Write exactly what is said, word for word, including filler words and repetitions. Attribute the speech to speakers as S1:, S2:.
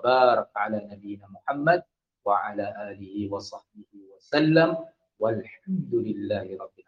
S1: barak ala nabiyyina Muhammad wa ala alihi wa sahbihi wa sallam walhamdulillahi rabbil